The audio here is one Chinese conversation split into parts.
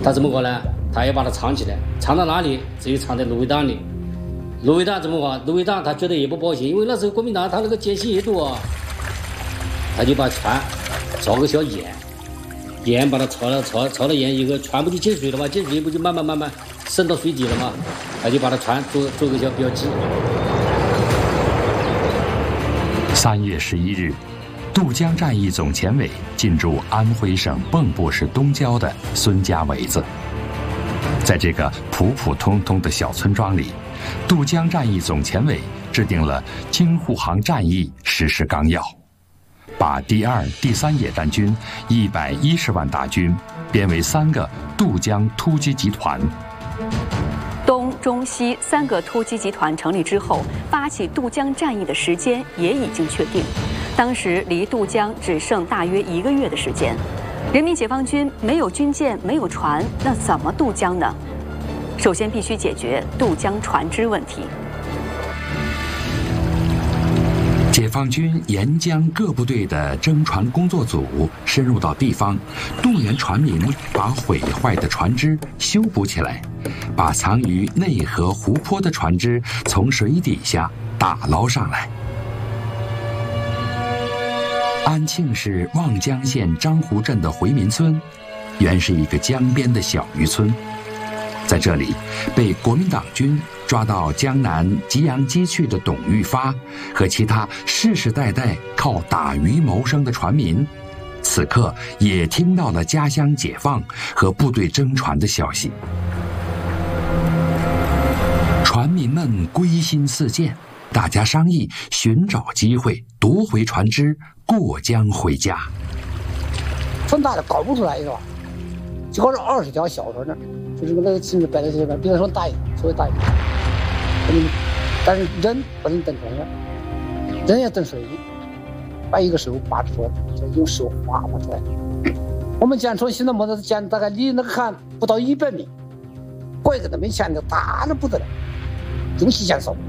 他怎么个呢？他要把它藏起来，藏到哪里？只有藏在芦苇荡里。芦苇荡怎么个？芦苇荡他觉得也不保险，因为那时候国民党他那个奸细也多啊，他就把船找个小眼把它抄了眼，一个船不就进水了吗？进水不就慢慢渗到水底了吗？他就把它船做个小标记。 3月11日，渡江战役总前委进驻安徽省蚌埠市东郊的孙家围子。在这个普普通通的小村庄里，渡江战役总前委制定了京沪杭战役实施纲要，把第2、第3野战军110万大军编为3个渡江突击集团。 东、中、西3个突击集团成立之后，发起渡江战役的时间也已经确定。当时离渡江只剩大约1个月的时间，人民解放军没有军舰，没有船，那怎么渡江呢？首先必须解决渡江船只问题。 解放军沿江各部队的征船工作组深入到地方，动员船民把毁坏的船只修补起来，把藏于内河湖泊的船只从水底下打捞上来。安庆市望江县张湖镇的回民村，原是一个江边的小渔村，在这里被国民党军抓到江南吉阳矶去的董玉发和其他世世代代靠打鱼谋生的船民，此刻也听到了家乡解放和部队征船的消息。船民们归心似箭，大家商议寻找机会夺回船只，过江回家。 船大的搞不出来是吧？就搞这20条小船呢，就是那个甚至摆在这边，比如说大一点，稍微大一点。但是人不能蹬船上，人要蹬水里，把一个手把着船，就用手划出来。我们舰船现在摩托舰大概离那个岸不到100米，过一个都没钱的大的不得了，东西减少。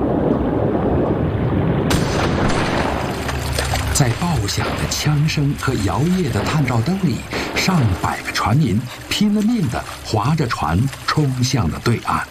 在爆响的枪声和摇曳的探照灯里，上百个船民拼了命地划着船冲向了对岸。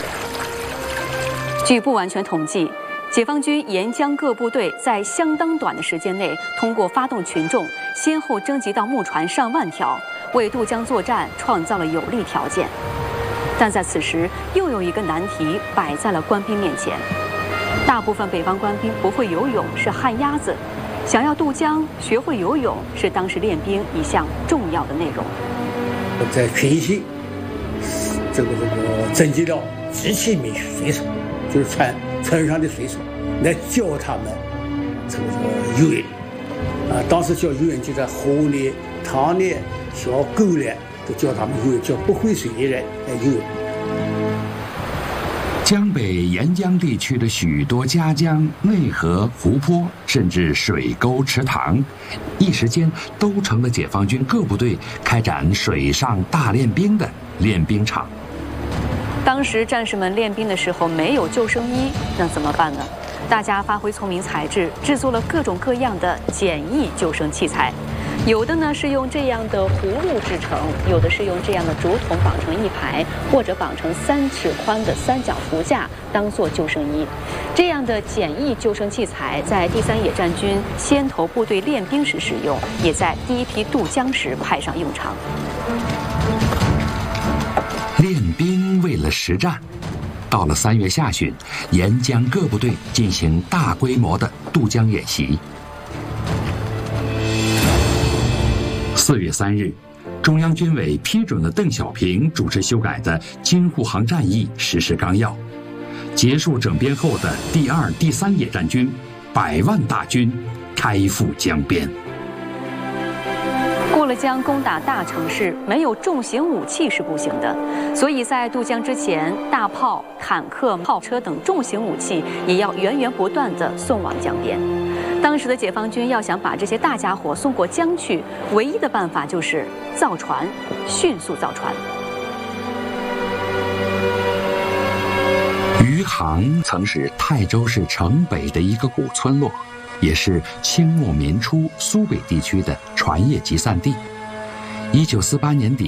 据不完全统计，解放军沿江各部队在相当短的时间内，通过发动群众，先后征集到木船上万条，为渡江作战创造了有利条件。但在此时，又有一个难题摆在了官兵面前：大部分北方官兵不会游泳，是旱鸭子。想要渡江，学会游泳是当时练兵一项重要的内容。 在群系这个征集了极其名水手，就是船上的水手，来教他们这个游泳。当时教游泳就在河里、塘里、小沟里都教他们游泳，教不会水的人来游泳。 江北沿江地区的许多夹江、内河、湖泊，甚至水沟、池塘，一时间都成了解放军各部队开展水上大练兵的练兵场。 当时战士们练兵的时候没有救生衣，那怎么办呢？大家发挥聪明才智，制作了各种各样的简易救生器材。有的呢是用这样的葫芦制成，有的是用这样的竹筒绑成一排，或者绑成3尺宽的3角浮架当做救生衣。这样的简易救生器材在第3野战军先头部队练兵时使用，也在第一批渡江时派上用场。 练兵为了实战，到了3月下旬，沿江各部队进行大规模的渡江演习。4月3日，中央军委批准了邓小平主持修改的《京沪杭战役实施纲要》，结束整编后的第2、第3野战军100万大军开赴江边。 过了江攻打大城市，没有重型武器是不行的，所以在渡江之前，大炮、坦克、炮车等重型武器也要源源不断地送往江边。当时的解放军要想把这些大家伙送过江去，唯一的办法就是造船，迅速造船。 余杭曾是泰州市城北的一个古村落，也是清末民初苏北地区的船业集散地。1948年底，